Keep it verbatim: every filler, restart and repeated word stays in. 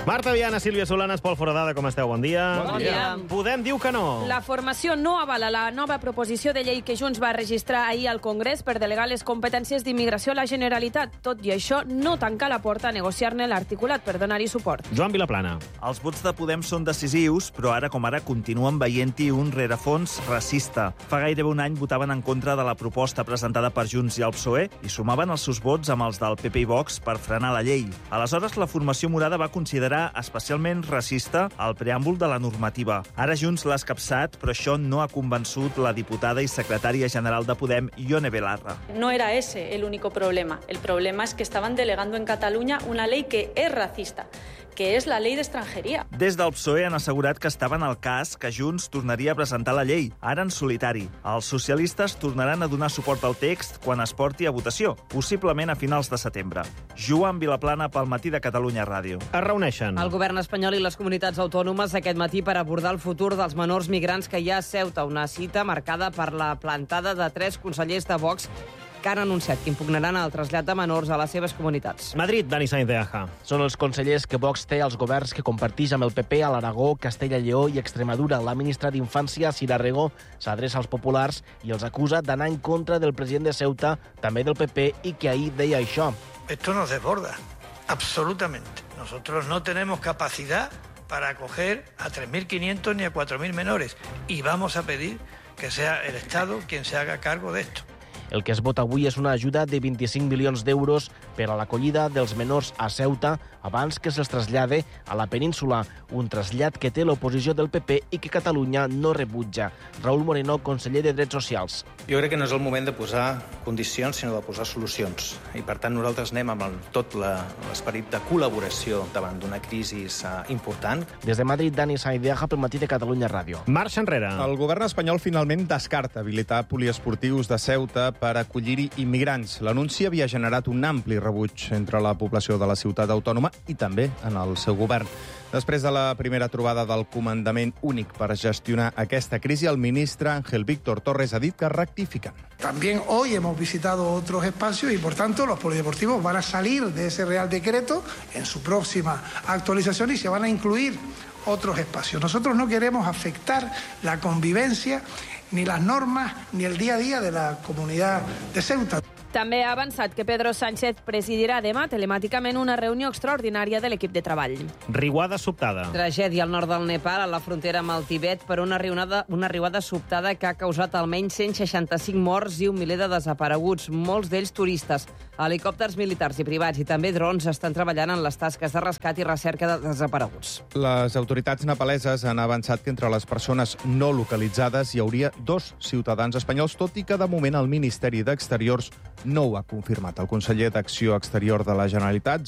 Marta Viana, Sílvia Solanes, Pol Foradada, com esteu? Bon dia. Bon dia. Podem diu que no. La formació no avala la nova proposició de llei que Junts va registrar ahir al Congrés per delegar les competències d'immigració a la Generalitat. Tot i això, no tanca la porta a negociar-ne l'articulat per donar-hi suport. Joan Vilaplana. Els vots de Podem són decisius, però ara com ara continuen veient-hi un rerefons racista. Fa gairebé un any votaven en contra de la proposta presentada per Junts i el P S O E i sumaven els seus vots amb els del P P i Vox per frenar la llei. Aleshores, la formació morada va considerar especialment racista el preàmbul de la normativa. Ara Junts l'ha escapçat, però això no ha convençut la diputada i secretària general de Podem, Ione Belarra. No era ese el único problema. El problema es que estaban delegando en Cataluña una ley que es racista, que és la llei d'estrangeria. Des del P S O E han assegurat que estaven al cas que Junts tornaria a presentar la llei, ara en solitari. Els socialistes tornaran a donar suport al text quan es porti a votació, possiblement a finals de setembre. Joan Vilaplana pel Matí de Catalunya Ràdio. Es reuneixen. El govern espanyol i les comunitats autònomes aquest matí per abordar el futur dels menors migrants que hi ha a Ceuta, una cita marcada per la plantada de tres consellers de Vox que han anunciat que impugnaran el trasllat de menors a les seves comunitats. Madrid, Dani Sainz de Aja. Són els consellers que Vox té als governs que comparteix amb el P P a l'Aragó, Castella i Lleó i Extremadura. La ministra d'Infància, Sira Rego, s'adreça als populars i els acusa d'anar en contra del president de Ceuta, també del P P, i que ahir deia això. Esto nos desborda, absolutamente. Nosotros no tenemos capacidad para acoger a tres mil quinientos ni a cuatro mil menores y vamos a pedir que sea el Estado quien se haga cargo de esto. El que es vota avui és una ajuda de vint-i-cinc milions d'euros per a l'acollida dels menors a Ceuta abans que se'ls trasllade a la península, un trasllat que té l'oposició del P P i que Catalunya no rebutja. Raúl Moreno, conseller de Drets Socials. Jo crec que no és el moment de posar condicions, sinó de posar solucions. I, per tant, nosaltres anem amb el, tot l'esperit de col·laboració davant d'una crisi uh, important. Des de Madrid, Dani Sainz de Aja pel Matí de Catalunya Ràdio. Marxa enrere. El govern espanyol finalment descarta habilitar poliesportius de Ceuta per acollir-hi immigrants. L'anunci havia generat un ampli rebuig entre la població de la ciutat autònoma i també en el seu govern. Després de la primera trobada del comandament únic per gestionar aquesta crisi, el ministre Ángel Víctor Torres ha dit que rectifiquen. También hoy hemos visitado otros espacios y, por tanto, los polideportivos van a salir de ese Real Decreto en su próxima actualización y se van a incluir otros espacios. Nosotros no queremos afectar la convivencia, ni las normas, ni el día a día de la comunidad de Ceuta. També ha avançat que Pedro Sánchez presidirà demà telemàticament una reunió extraordinària de l'equip de treball. Riuada sobtada. Tragèdia al nord del Nepal, a la frontera amb el Tibet, per una riuada, una riuada sobtada que ha causat almenys cent seixanta-cinc morts i un miler de desapareguts, molts d'ells turistes. Helicòpters militars i privats i també drons estan treballant en les tasques de rescat i recerca de desapareguts. Les autoritats nepaleses han avançat que entre les persones no localitzades hi hauria dos ciutadans espanyols, tot i que de moment el Ministeri d'Exteriors no ho ha confirmat. El conseller d'Acció Exterior de la Generalitat,